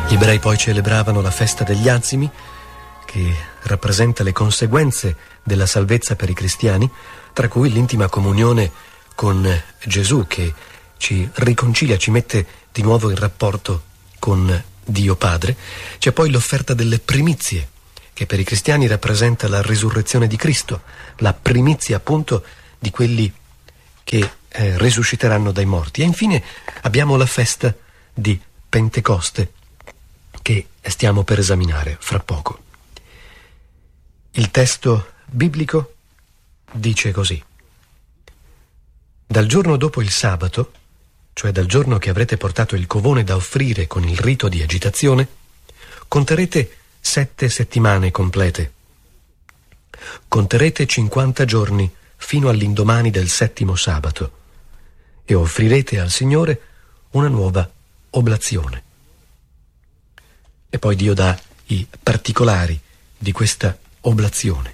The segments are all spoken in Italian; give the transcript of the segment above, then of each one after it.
Gli ebrei poi celebravano la festa degli azimi, che rappresenta le conseguenze della salvezza per i cristiani, tra cui l'intima comunione con Gesù, che ci riconcilia, ci mette di nuovo in rapporto con Dio Padre. C'è poi l'offerta delle primizie, che per i cristiani rappresenta la risurrezione di Cristo, la primizia appunto di quelli che risusciteranno dai morti. E infine abbiamo la festa di Pentecoste, che stiamo per esaminare fra poco. Il testo biblico dice così: dal giorno dopo il sabato, cioè dal giorno che avrete portato il covone da offrire con il rito di agitazione, conterete 7 settimane complete. Conterete 50 giorni fino all'indomani del 7° sabato e offrirete al Signore una nuova oblazione. E poi Dio dà i particolari di questa oblazione.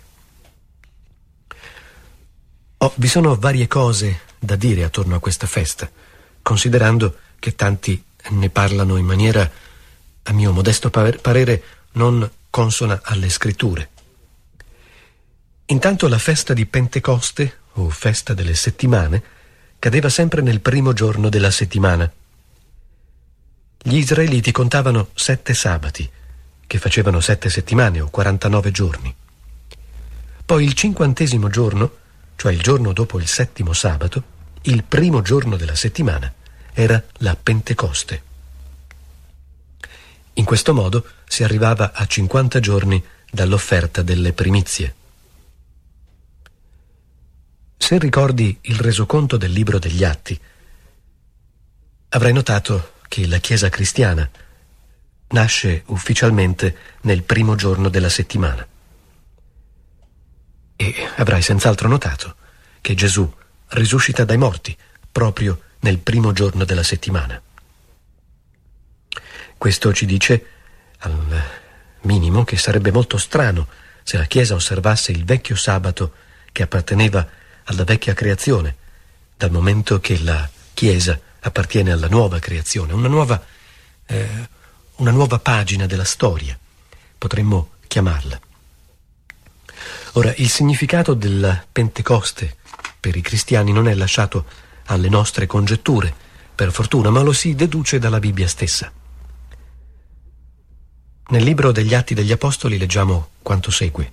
Vi sono varie cose da dire attorno a questa festa, considerando che tanti ne parlano in maniera, a mio modesto parere, non consona alle scritture. Intanto la festa di Pentecoste, o festa delle settimane, cadeva sempre nel primo giorno della settimana. Gli israeliti contavano 7 sabati, che facevano 7 settimane o 49 giorni. Poi il 50° giorno, cioè il giorno dopo il 7° sabato, il primo giorno della settimana, era la Pentecoste. In questo modo si arrivava a 50 giorni dall'offerta delle primizie. Se ricordi il resoconto del libro degli Atti, avrai notato che la Chiesa cristiana nasce ufficialmente nel primo giorno della settimana. E avrai senz'altro notato che Gesù risuscita dai morti proprio nel primo giorno della settimana. Questo ci dice, al minimo, che sarebbe molto strano se la Chiesa osservasse il vecchio sabato che apparteneva alla vecchia creazione, dal momento che la Chiesa appartiene alla nuova creazione, una nuova pagina della storia, potremmo chiamarla. Ora, il significato della Pentecoste per i cristiani non è lasciato alle nostre congetture, per fortuna, ma lo si deduce dalla Bibbia stessa. Nel libro degli Atti degli Apostoli leggiamo quanto segue: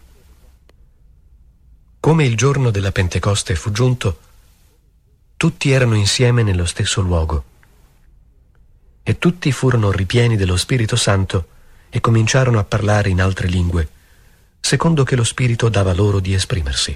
come il giorno della Pentecoste fu giunto, tutti erano insieme nello stesso luogo. E tutti furono ripieni dello Spirito Santo e cominciarono a parlare in altre lingue, secondo che lo Spirito dava loro di esprimersi.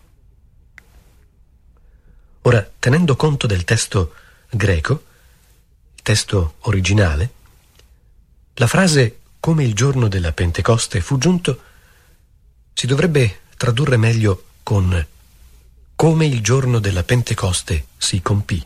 Ora, tenendo conto del testo greco, il testo originale, la frase «come il giorno della Pentecoste fu giunto» si dovrebbe tradurre meglio con «come il giorno della Pentecoste si compì».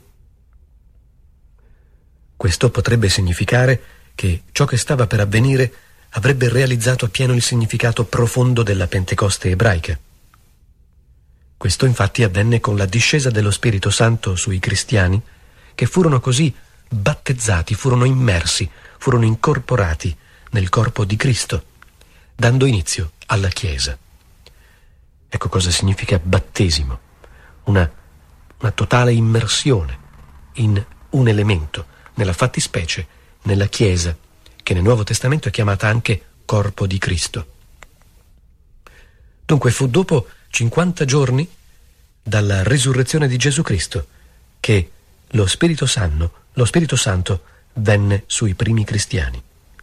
Questo potrebbe significare che ciò che stava per avvenire avrebbe realizzato appieno il significato profondo della Pentecoste ebraica. Questo infatti avvenne con la discesa dello Spirito Santo sui cristiani, che furono così battezzati, furono immersi, furono incorporati nel corpo di Cristo, dando inizio alla Chiesa. Ecco cosa significa battesimo: una totale immersione in un elemento, nella fattispecie nella Chiesa, che nel Nuovo Testamento è chiamata anche corpo di Cristo. Dunque fu dopo 50 giorni dalla risurrezione di Gesù Cristo che lo Spirito Santo venne sui primi cristiani.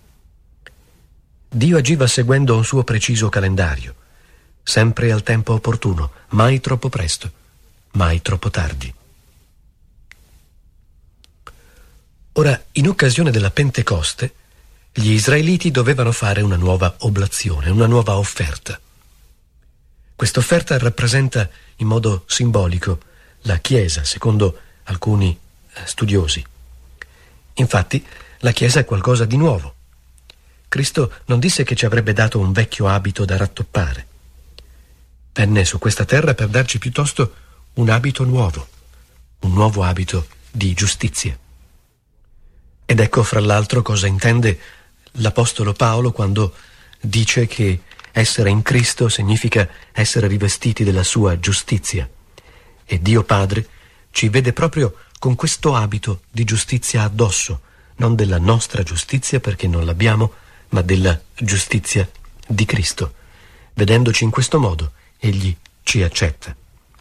Dio agiva seguendo un suo preciso calendario, sempre al tempo opportuno, mai troppo presto, mai troppo tardi. Ora, in occasione della Pentecoste, gli israeliti dovevano fare una nuova oblazione, una nuova offerta. Questa offerta rappresenta in modo simbolico la Chiesa, secondo alcuni studiosi. Infatti, la Chiesa è qualcosa di nuovo. Cristo non disse che ci avrebbe dato un vecchio abito da rattoppare. Venne su questa terra per darci piuttosto un abito nuovo, un nuovo abito di giustizia. Ed ecco fra l'altro cosa intende l'Apostolo Paolo quando dice che essere in Cristo significa essere rivestiti della sua giustizia. E Dio Padre ci vede proprio con questo abito di giustizia addosso, non della nostra giustizia perché non l'abbiamo, ma della giustizia di Cristo. Vedendoci in questo modo, Egli ci accetta.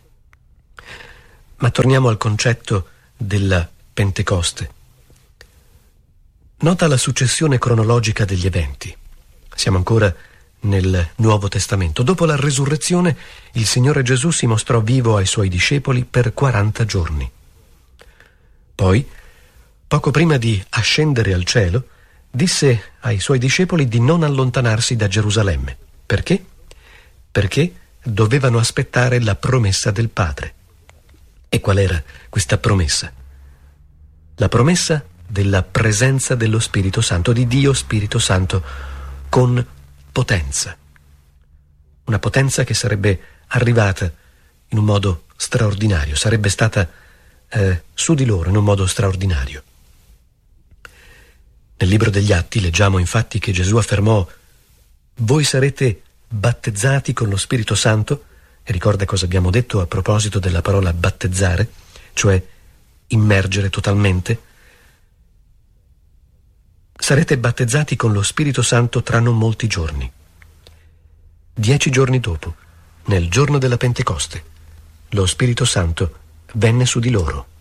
Ma torniamo al concetto della Pentecoste. Nota la successione cronologica degli eventi. Siamo ancora nel Nuovo Testamento. Dopo la resurrezione, il Signore Gesù si mostrò vivo ai Suoi discepoli per 40 giorni. Poi, poco prima di ascendere al cielo, disse ai Suoi discepoli di non allontanarsi da Gerusalemme. Perché? Perché dovevano aspettare la promessa del Padre. E qual era questa promessa? La promessa della presenza dello Spirito Santo, di Dio Spirito Santo, con potenza. Una potenza che sarebbe arrivata in un modo straordinario, sarebbe stata su di loro in un modo straordinario. Nel libro degli Atti leggiamo infatti che Gesù affermò: voi sarete battezzati con lo Spirito Santo, e ricorda cosa abbiamo detto a proposito della parola battezzare, cioè immergere totalmente. Sarete battezzati con lo Spirito Santo tra non molti giorni. 10 giorni dopo, nel giorno della Pentecoste, lo Spirito Santo venne su di loro.